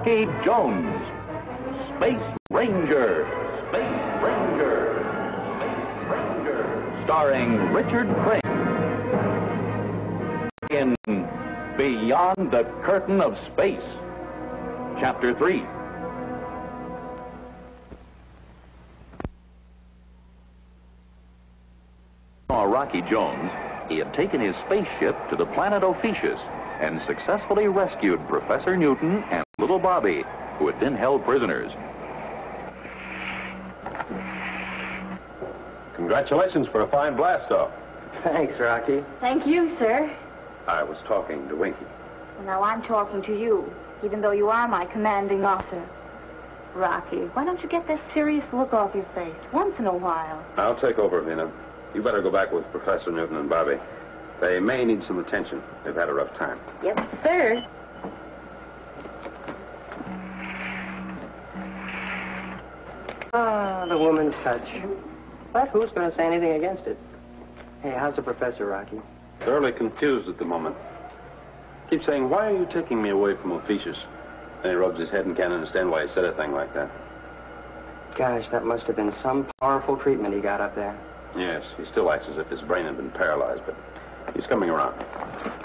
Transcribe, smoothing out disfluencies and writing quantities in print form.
Rocky Jones, Space Ranger, Space Ranger, Space Ranger, starring Richard Crane in Beyond the Curtain of Space, Chapter 3. Rocky Jones, he had taken his spaceship to the planet Ophiuchus and successfully rescued Professor Newton and little Bobby, who had been held prisoners. Congratulations for a fine blast-off. Thanks, Rocky. Thank you, sir. I was talking to Winky. Well, now I'm talking to you, even though you are my commanding officer. Rocky, why don't you get that serious look off your face once in a while? I'll take over, Vina. You better go back with Professor Newton and Bobby. They may need some attention. They've had a rough time. Yes, sir. Ah, the woman's touch. But who's going to say anything against it? Hey, how's the professor, Rocky? Thoroughly confused at the moment. Keeps saying, why are you taking me away from Ophiuchus? And he rubs his head and can't understand why he said a thing like that. Gosh, that must have been some powerful treatment he got up there. Yes, he still acts as if his brain had been paralyzed, but he's coming around.